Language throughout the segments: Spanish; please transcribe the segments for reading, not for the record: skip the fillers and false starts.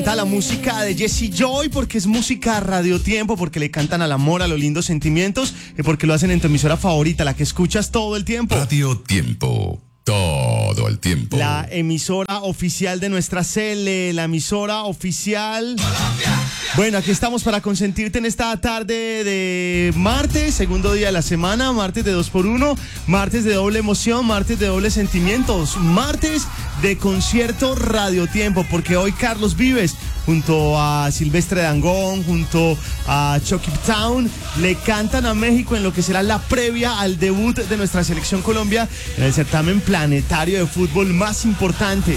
La música de Jesse Joy, porque es música Radio Tiempo, porque le cantan al amor, a los lindos sentimientos, y porque lo hacen en tu emisora favorita, la que escuchas todo el tiempo. Radio Tiempo, todo el tiempo. La emisora oficial de nuestra Cele, la emisora oficial. Bueno, aquí estamos para consentirte en esta tarde de martes, segundo día de la semana, martes de 2x1, martes de doble emoción, martes de doble sentimientos, martes de concierto Radio Tiempo, porque hoy Carlos Vives junto a Silvestre Dangond, junto a Chucky Town, le cantan a México en lo que será la previa al debut de nuestra selección Colombia en el certamen planetario de fútbol más importante.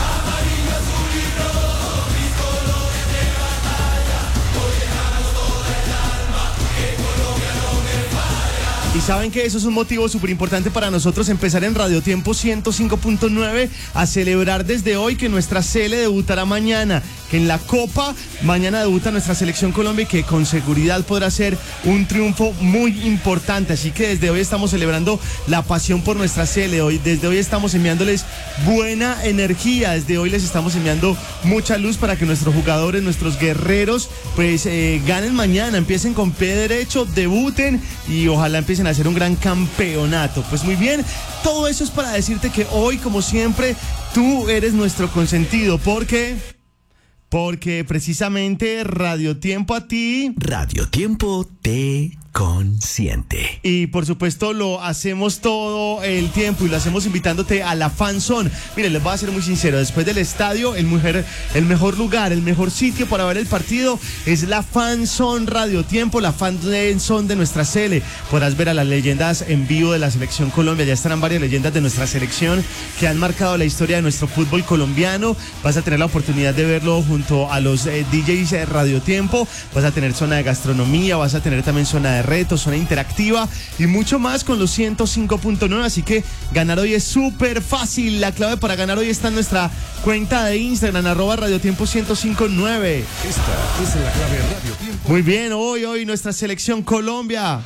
Y saben que eso es un motivo súper importante para nosotros empezar en Radio Tiempo 105.9 a celebrar desde hoy que nuestra Cele debutará mañana, que en la Copa mañana debuta nuestra selección Colombia y que con seguridad podrá ser un triunfo muy importante. Así que desde hoy estamos celebrando la pasión por nuestra Cele. Desde hoy estamos enviándoles buena energía, desde hoy les estamos enviando mucha luz para que nuestros jugadores, nuestros guerreros, pues ganen mañana, empiecen con pie derecho, debuten y ojalá empiecen a hacer un gran campeonato. Pues muy bien, todo eso es para decirte que hoy, como siempre, tú eres nuestro consentido, porque precisamente Radio Tiempo a ti. Radio Tiempo te consiente. Y por supuesto lo hacemos todo el tiempo y lo hacemos invitándote a la Fan Zone. Miren, les voy a ser muy sincero, después del estadio, el mejor lugar, el mejor sitio para ver el partido es la Fan Zone Radio Tiempo, la Fan Zone de nuestra Cele. Podrás ver a las leyendas en vivo de la selección Colombia, ya estarán varias leyendas de nuestra selección que han marcado la historia de nuestro fútbol colombiano. Vas a tener la oportunidad de verlo junto a los DJs de Radio Tiempo, vas a tener zona de gastronomía, vas a tener también zona de retos, zona interactiva y mucho más con los 105.9, así que ganar hoy es súper fácil. La clave para ganar hoy está en nuestra cuenta de Instagram, @radiotiempo 1059. Esta es la clave Radio Tiempo. Muy bien, hoy nuestra selección Colombia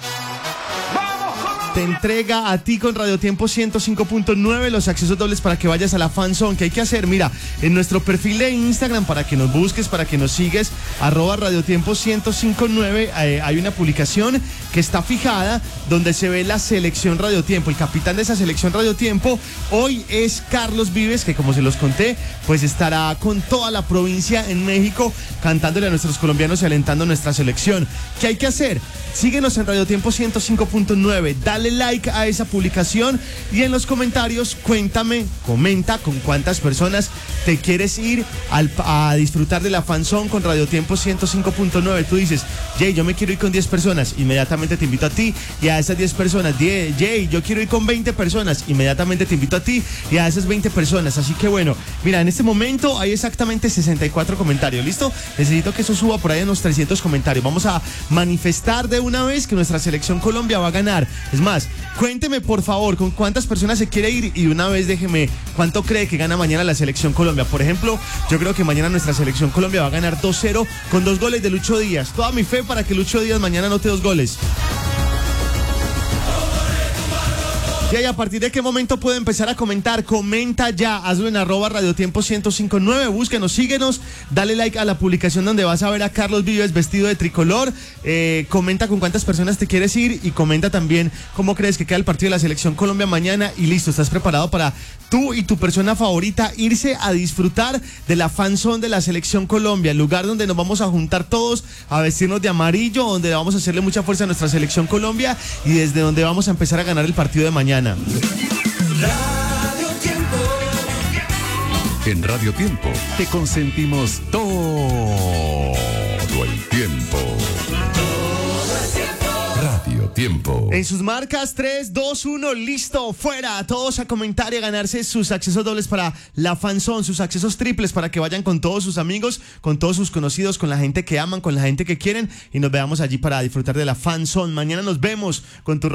te entrega a ti con Radio Tiempo 105.9 los accesos dobles para que vayas a la Fan Zone. ¿Qué hay que hacer? Mira, en nuestro perfil de Instagram, para que nos busques, para que nos sigues, @radiotiempo 1059, hay una publicación que está fijada donde se ve la selección Radio Tiempo. El capitán de esa selección Radio Tiempo hoy es Carlos Vives, que como se los conté, pues estará con toda la provincia en México cantándole a nuestros colombianos y alentando a nuestra selección. ¿Qué hay que hacer? Síguenos en Radio Tiempo 105.9, dale like a esa publicación y en los comentarios comenta con cuántas personas te quieres ir a disfrutar de la Fan Zone con Radio Tiempo 105.9. Tú dices, Jay, yo me quiero ir con 10 personas, inmediatamente te invito a ti y a esas 10 personas. Jay, yo quiero ir con 20 personas, inmediatamente te invito a ti y a esas 20 personas. Así que bueno, mira, en este momento hay exactamente 64 comentarios, ¿listo? Necesito que eso suba por ahí a unos 300 comentarios. Vamos a manifestar de una vez que nuestra selección Colombia va a ganar. Es más, cuénteme por favor con cuántas personas se quiere ir y de una vez déjeme cuánto cree que gana mañana la selección Colombia. Por ejemplo, yo creo que mañana nuestra selección Colombia va a ganar 2-0 con 2 goles de Lucho Díaz. Toda mi fe para que Lucho Díaz mañana anote 2 goles. Y a partir de qué momento puedo empezar a comentar, comenta ya, hazlo en @radiotiempo 1059, búsquenos, síguenos, dale like a la publicación donde vas a ver a Carlos Vives vestido de tricolor, comenta con cuántas personas te quieres ir y comenta también cómo crees que queda el partido de la selección Colombia mañana y listo, estás preparado para tú y tu persona favorita irse a disfrutar de la Fan Zone de la selección Colombia, el lugar donde nos vamos a juntar todos a vestirnos de amarillo, donde vamos a hacerle mucha fuerza a nuestra selección Colombia y desde donde vamos a empezar a ganar el partido de mañana. Radio Tiempo. En Radio Tiempo te consentimos todo el tiempo. Radio Tiempo. En sus marcas, 3, 2, 1, listo, fuera. Todos a comentar y a ganarse sus accesos dobles para la Fan Zone, sus accesos triples para que vayan con todos sus amigos, con todos sus conocidos, con la gente que aman, con la gente que quieren y nos veamos allí para disfrutar de la Fan Zone. Mañana nos vemos con tu